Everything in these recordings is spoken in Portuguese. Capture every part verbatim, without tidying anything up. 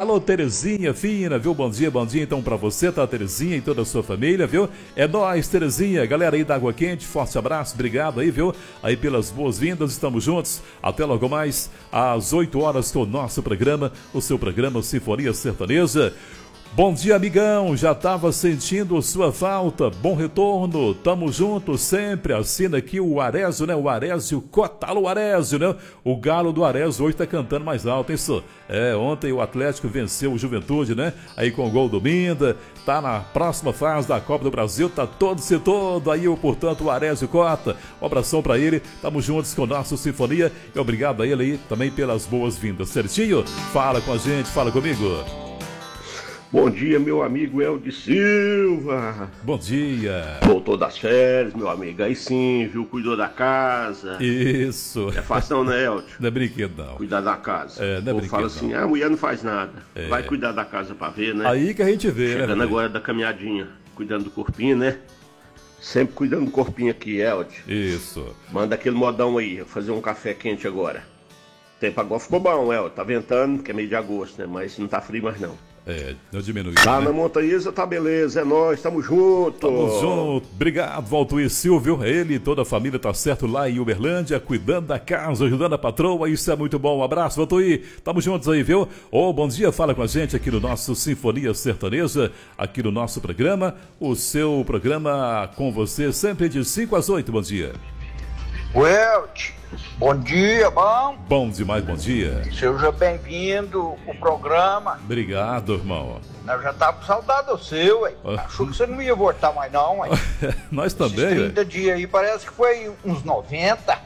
Alô, Terezinha, fina, viu? Bom dia, bom dia então pra você, tá, Terezinha e toda a sua família, viu? É nóis, Terezinha, galera aí da Água Quente, forte abraço, obrigado aí, viu? Aí pelas boas-vindas, estamos juntos, até logo mais, às oito horas com o nosso programa, o seu programa Sinfonia Sertaneja. Bom dia, amigão, já tava sentindo sua falta, bom retorno, tamo junto sempre, assina aqui o Arésio, né, o Arésio Cota, alô Arésio, né, o galo do Arésio hoje tá cantando mais alto, hein, só? É, ontem o Atlético venceu o Juventude, né, aí com o gol do Minda, tá na próxima fase da Copa do Brasil, tá todo se todo, aí, portanto, o Arésio Cota, um abração pra ele, tamo juntos com o nosso Sinfonia, e obrigado a ele aí também pelas boas-vindas, certinho? Fala com a gente, fala comigo. Bom dia, meu amigo Eldio Silva. Bom dia. Voltou das férias, meu amigo. Aí sim, viu? Cuidou da casa. Isso. É fácil não, né, Eldio? Não é brinquedo, não. Cuidar da casa. É, não é Ou brinquedo, fala assim, não. ah, a mulher não faz nada. É. Vai cuidar da casa pra ver, né? Aí que a gente vê, Chegando né? agora da caminhadinha, cuidando do corpinho, né? Sempre cuidando do corpinho aqui, Eldio. Isso. Manda aquele modão aí, fazer um café quente agora. O tempo agora ficou bom, Eldio. Tá ventando, que é meio de agosto, né? Mas não tá frio mais não. É, não diminuiu, Lá né? na Montanhesa tá beleza, é nóis, tamo junto. Tamo junto, obrigado, Valtuir Silvio, ele e toda a família tá certo lá em Uberlândia, cuidando da casa, ajudando a patroa, isso é muito bom, um abraço, Valtuir, tamo juntos aí, viu? Ô, bom dia, fala com a gente aqui no nosso Sinfonia Sertaneja, aqui no nosso programa, o seu programa com você sempre de cinco às oito, bom dia. Welch, bom dia, bom? Bom demais, bom dia. Seja bem-vindo ao programa. Obrigado, irmão. Eu já tava com saudade do seu, ué. Achou que você não ia voltar mais não, ué. Nós Esses também, trinta dias aí parece que foi uns noventa.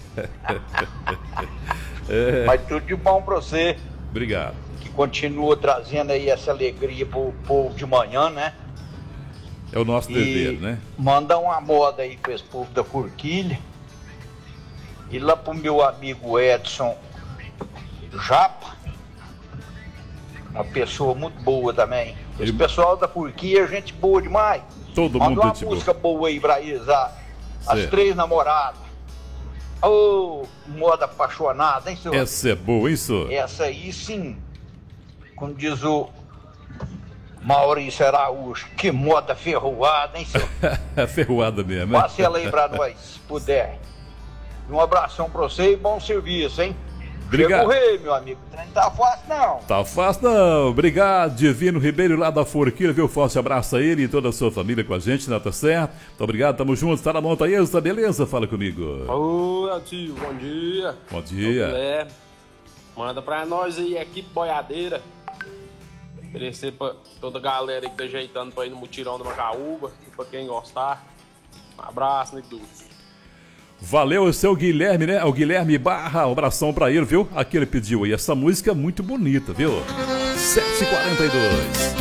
É. Mas tudo de bom pra você. Obrigado. Que continua trazendo aí essa alegria pro povo de manhã, né? É o nosso E dever, né? manda uma moda aí pra esse povo da Forquilha. E lá pro meu amigo Edson Japa, uma pessoa muito boa também. Esse Ele... pessoal da Forquilha é gente boa demais. Todo Manda mundo uma gente boa. música boa aí pra eles, a- as Certo. três namoradas. Ô, moda apaixonada, hein, senhor? Essa é boa, hein, senhor? Essa aí sim, como diz o Maurício Araújo, que moda ferroada, hein, senhor? É ferroada mesmo, né? Passe ela aí pra nós, se puder. Um abração pra você e bom serviço, hein? Obrigado. Chega o rei, meu amigo. O trem não tá fácil, não. Tá fácil não, obrigado, Divino Ribeiro lá da Forquilha, viu? Forte abraço a ele e toda a sua família com a gente, né? Tá certo? Muito obrigado, tamo juntos, tá na montanha, tá beleza? Fala comigo. Ô, Eltio, bom dia. Bom dia. É, manda pra nós aí, equipe boiadeira. Oferecer pra toda a galera aí que tá ajeitando pra ir no mutirão do Macaúba, e pra quem gostar. Um abraço, Nico. Valeu, esse é o Guilherme, né? O Guilherme Barra, um abração pra ele, viu? Aqui ele pediu aí, essa música é muito bonita, viu? sete e quarenta e dois.